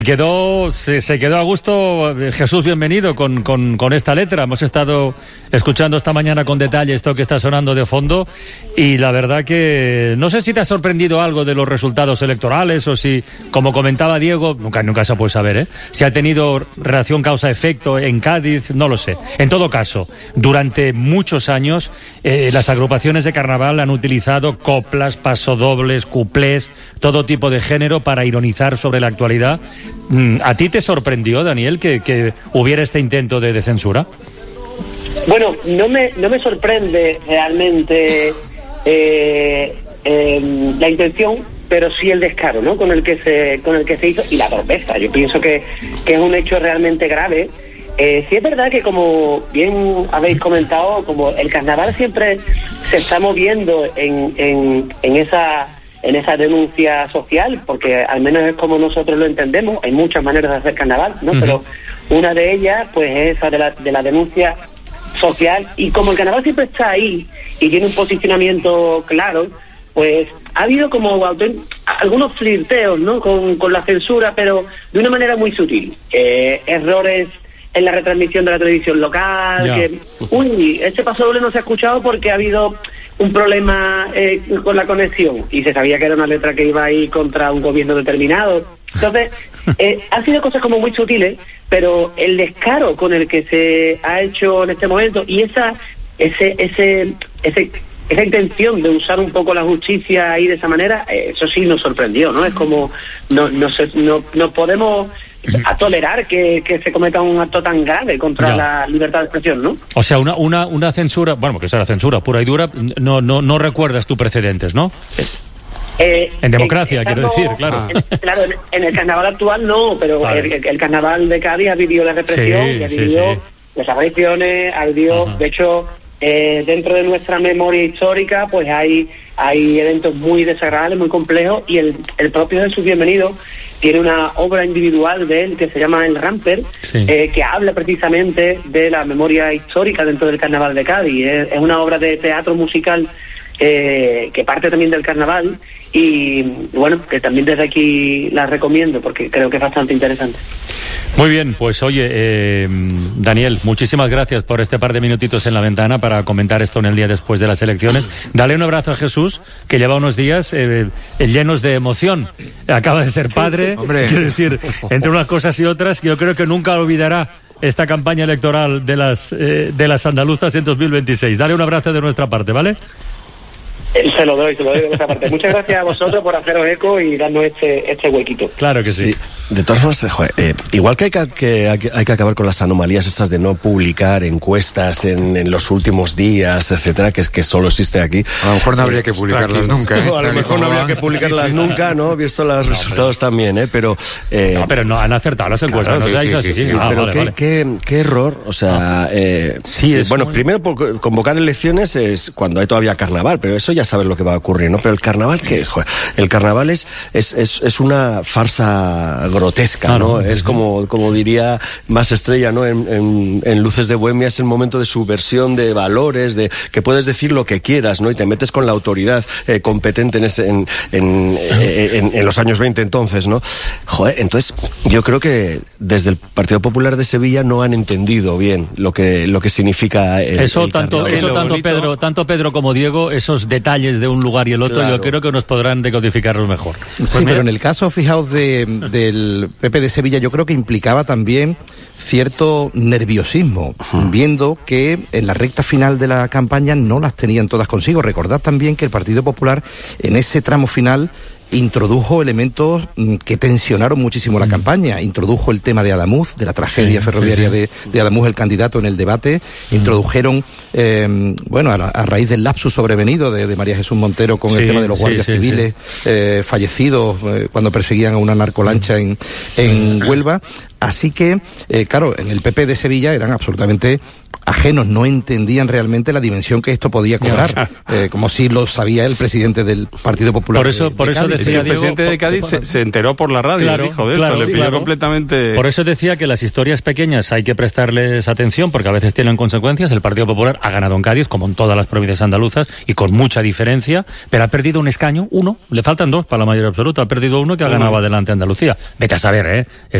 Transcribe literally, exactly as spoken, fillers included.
Quedó, se, se quedó a gusto. Jesús, bienvenido con, con, con esta letra. Hemos estado escuchando esta mañana con detalle esto que está sonando de fondo y la verdad que no sé si te ha sorprendido algo de los resultados electorales o si, como comentaba Diego, nunca, nunca se puede saber, ¿eh? Si ha tenido relación causa-efecto en Cádiz, no lo sé. En todo caso, durante muchos años eh, las agrupaciones de carnaval han utilizado coplas, pasodobles, cuplés, todo tipo de género para ironizar sobre la actualidad. ¿A ti te sorprendió, Daniel, que, que hubiera este intento de, de censura? Bueno, no me no me sorprende realmente eh, eh, la intención, pero sí el descaro, ¿no? Con el que se con el que se hizo y la torpeza. Yo pienso que, que es un hecho realmente grave. Eh, sí es verdad que, como bien habéis comentado, como el carnaval siempre se está moviendo en en, en esa en esa denuncia social, porque al menos es como nosotros lo entendemos. Hay muchas maneras de hacer carnaval, ¿no? Uh-huh. Pero una de ellas, pues, es esa de la, de la denuncia social, y como el carnaval siempre está ahí y tiene un posicionamiento claro, pues ha habido como algunos flirteos, ¿no? Con, con la censura, pero de una manera muy sutil. Eh, errores en la retransmisión de la televisión local, yeah. que, uy, este paso doble no se ha escuchado porque ha habido un problema eh, con la conexión, y se sabía que era una letra que iba a ir contra un gobierno determinado. Entonces, eh, han sido cosas como muy sutiles, pero el descaro con el que se ha hecho en este momento, y esa ese ese ese esa intención de usar un poco la justicia ahí de esa manera, eh, eso sí nos sorprendió, ¿no? Es como, no no se, no, no podemos a tolerar que, que se cometa un acto tan grave contra ya. la libertad de expresión, ¿no? O sea, una una una censura, bueno, que será censura pura y dura, no no no recuerdas tú precedentes, ¿no? Eh, en democracia, quiero decir, claro. En, claro, en, en el carnaval actual no, pero vale. el, el carnaval de Cádiz ha vivido la represión, sí, y ha vivido sí, sí. desapariciones, ha vivido, Ajá. de hecho, eh, dentro de nuestra memoria histórica, pues hay hay eventos muy desagradables, muy complejos, y el, el propio Jesús Bienvenido tiene una obra individual de él que se llama El Ramper, sí. eh, que habla precisamente de la memoria histórica dentro del carnaval de Cádiz. Es, es una obra de teatro musical eh, que parte también del carnaval, y bueno, que también desde aquí la recomiendo porque creo que es bastante interesante. Muy bien, pues oye, eh, Daniel, muchísimas gracias por este par de minutitos en la ventana para comentar esto en el día después de las elecciones. Dale un abrazo a Jesús, que lleva unos días eh, llenos de emoción. Acaba de ser padre, quiero decir, entre unas cosas y otras, yo creo que nunca olvidará esta campaña electoral de las, eh, de las andaluzas en dos mil veintiséis. Dale un abrazo de nuestra parte, ¿vale? Se lo doy, se lo doy de nuestra parte. Muchas gracias a vosotros por haceros eco y darnos este este huequito. Claro que sí. sí. De todas formas, joder, eh, igual que hay que, que hay que hay que acabar con las anomalías estas de no publicar encuestas en, en los últimos días, etcétera, que es que solo existe aquí. A lo mejor no habría que publicarlas nunca. ¿eh? No, a lo mejor no habría que publicarlas sí, sí, nunca, ¿no? Visto los no, resultados pero... también, ¿eh? Pero eh... no, pero no han acertado las encuestas. Claro, no sí, sí, sí, sí, sí. Ah, pero vale, qué, vale. Qué, qué error, o sea, eh, sí, es bueno, muy... primero por convocar elecciones es cuando hay todavía carnaval, pero eso ya sabes lo que va a ocurrir, ¿no? Pero el carnaval, ¿qué es? Joder, el carnaval es es es, es una farsa grotesca, claro, ¿no? Es como como diría Más Estrella, ¿no? En, en, en Luces de Bohemia es el momento de subversión de valores, de que puedes decir lo que quieras, ¿no? Y te metes con la autoridad eh, competente en, ese, en, en, en, en los años veinte entonces, ¿no? Joder, entonces yo creo que desde el Partido Popular de Sevilla no han entendido bien lo que lo que significa el, eso el tanto carnaval. eso tanto Pedro tanto Pedro como Diego, esos detalles de un lugar y el otro, claro. Yo creo que nos podrán decodificarlos mejor. Sí, pues pero en el caso, fijaos, de, del P P de Sevilla, yo creo que implicaba también cierto nerviosismo, uh-huh. viendo que en la recta final de la campaña no las tenían todas consigo. Recordad también que el Partido Popular en ese tramo final introdujo elementos que tensionaron muchísimo la mm. campaña. Introdujo el tema de Adamuz, de la tragedia sí, ferroviaria sí, sí. De, de Adamuz, el candidato, en el debate. Mm. Introdujeron, eh, bueno, a, la, a raíz del lapsus sobrevenido de, de María Jesús Montero con sí, el tema de los guardias sí, sí, civiles sí. Eh, fallecidos eh, cuando perseguían a una narcolancha en, en Huelva. Así que, eh, claro, en el P P de Sevilla eran absolutamente ajenos no entendían realmente la dimensión que esto podía cobrar, eh, como si lo sabía el presidente del Partido Popular. Por eso, de, por de eso Cádiz. decía Es que el Diego, presidente de Cádiz se, se enteró por la radio, claro, dijo de claro, esto, le sí, pilló claro. completamente... Por eso decía que las historias pequeñas hay que prestarles atención, porque a veces tienen consecuencias. El Partido Popular ha ganado en Cádiz, como en todas las provincias andaluzas, y con mucha diferencia, pero ha perdido un escaño, uno, le faltan dos para la mayoría absoluta, ha perdido uno que ha ganado adelante Andalucía. Vete a saber, ¿eh?